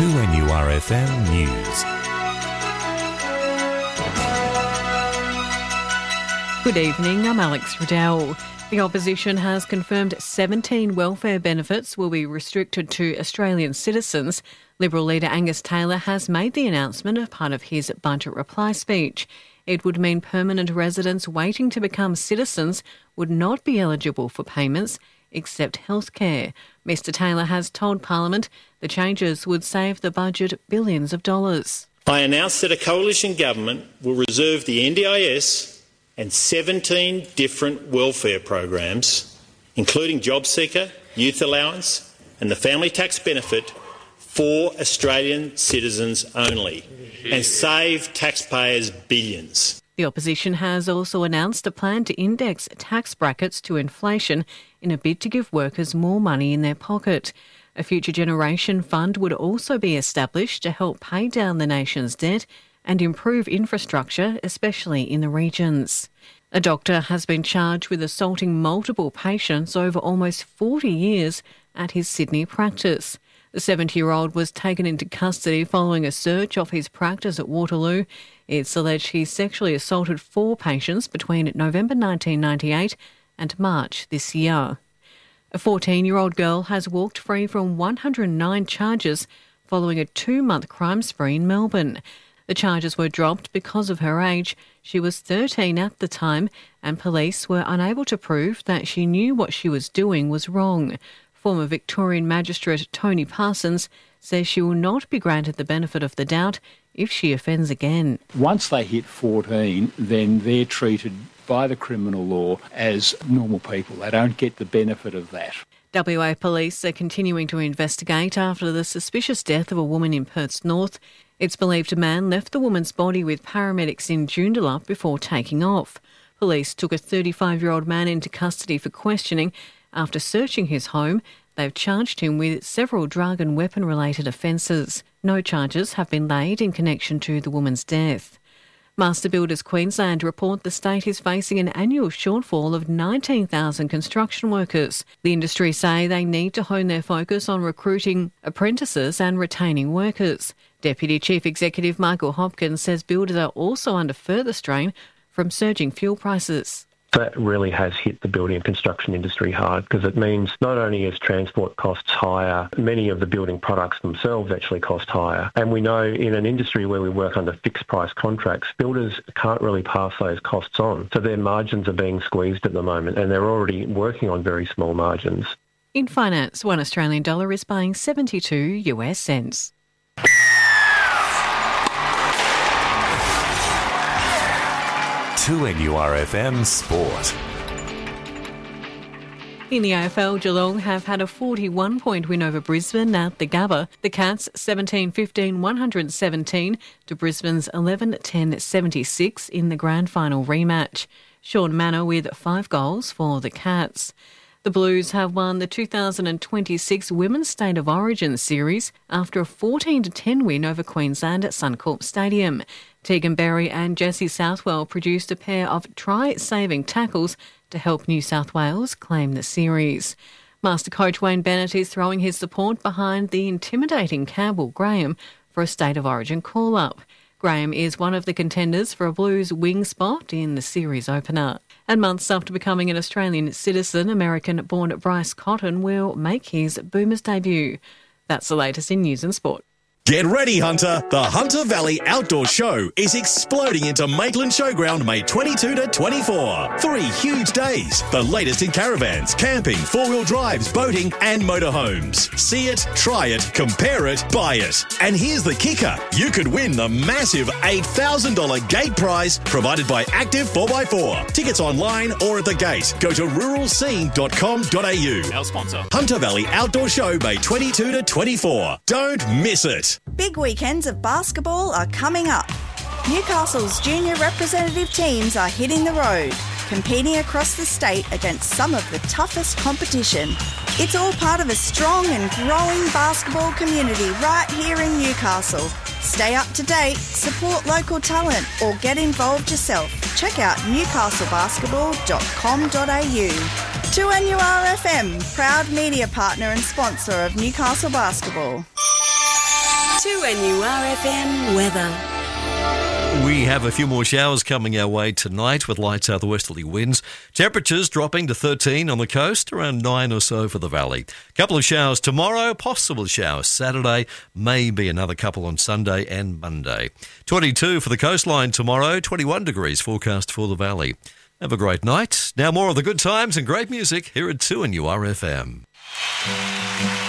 2NURFM News. Good evening, I'm Alex Riddell. The opposition has confirmed 17 welfare benefits will be restricted to Australian citizens. Liberal leader Angus Taylor has made the announcement as part of his budget reply speech. It would mean permanent residents waiting to become citizens would not be eligible for payments except healthcare. Mr Taylor has told Parliament the changes would save the budget billions of dollars. I announced that a coalition government will reserve the NDIS and 17 different welfare programs, including JobSeeker, Youth Allowance and the Family Tax Benefit, for Australian citizens only, and save taxpayers billions. The opposition has also announced a plan to index tax brackets to inflation in a bid to give workers more money in their pocket. A Future Generation Fund would also be established to help pay down the nation's debt and improve infrastructure, especially in the regions. A doctor has been charged with assaulting multiple patients over almost 40 years at his Sydney practice. The 70-year-old was taken into custody following a search of his practice at Waterloo. It's alleged he sexually assaulted 4 patients between November 1998 and March this year. A 14-year-old girl has walked free from 109 charges following a 2-month crime spree in Melbourne. The charges were dropped because of her age. She was 13 at the time, and police were unable to prove that she knew what she was doing was wrong. Former Victorian Magistrate Tony Parsons says she will not be granted the benefit of the doubt if she offends again. Once they hit 14, then they're treated by the criminal law as normal people. They don't get the benefit of that. WA police are continuing to investigate after the suspicious death of a woman in Perth's north. It's believed a man left the woman's body with paramedics in Joondalup before taking off. Police took a 35-year-old man into custody for questioning. After searching his home, they've charged him with several drug and weapon-related offences. No charges have been laid in connection to the woman's death. Master Builders Queensland report the state is facing an annual shortfall of 19,000 construction workers. The industry say they need to hone their focus on recruiting apprentices and retaining workers. Deputy Chief Executive Michael Hopkins says builders are also under further strain from surging fuel prices. That really has hit the building and construction industry hard because it means not only is transport costs higher, many of the building products themselves actually cost higher. And we know in an industry where we work under fixed price contracts, builders can't really pass those costs on. So their margins are being squeezed at the moment and they're already working on very small margins. In finance, $1 Australian dollar is buying 72 US cents. To NURFM Sport. In the AFL, Geelong have had a 41-point win over Brisbane at the Gabba. The Cats 17-15-117 to Brisbane's 11-10-76 in the grand final rematch. Sean Manor with 5 goals for the Cats. The Blues have won the 2026 Women's State of Origin series after a 14-10 win over Queensland at Suncorp Stadium. Tegan Berry and Jessie Southwell produced a pair of try-saving tackles to help New South Wales claim the series. Master coach Wayne Bennett is throwing his support behind the intimidating Campbell Graham for a State of Origin call-up. Graham is one of the contenders for a Blues wing spot in the series opener. And months after becoming an Australian citizen, American-born Bryce Cotton will make his Boomers debut. That's the latest in news and sport. Get ready, Hunter. The Hunter Valley Outdoor Show is exploding into Maitland Showground May 22 to 24. 3 huge days. The latest in caravans, camping, 4-wheel drives, boating and motorhomes. See it, try it, compare it, buy it. And here's the kicker. You could win the massive $8,000 gate prize provided by Active 4x4. Tickets online or at the gate. Go to ruralscene.com.au. Our sponsor. Hunter Valley Outdoor Show May 22 to 24. Don't miss it. Big weekends of basketball are coming up. Newcastle's junior representative teams are hitting the road, competing across the state against some of the toughest competition. It's all part of a strong and growing basketball community right here in Newcastle. Stay up to date, support local talent, or get involved yourself. Check out newcastlebasketball.com.au. 2NURFM, proud media partner and sponsor of Newcastle Basketball. 2NURFM weather. We have a few more showers coming our way tonight with light southwesterly winds. Temperatures dropping to 13 on the coast, around 9 or so for the valley. Couple of showers tomorrow, possible showers Saturday, maybe another couple on Sunday and Monday. 22 for the coastline tomorrow, 21 degrees forecast for the valley. Have a great night. Now more of the good times and great music here at 2NURFM.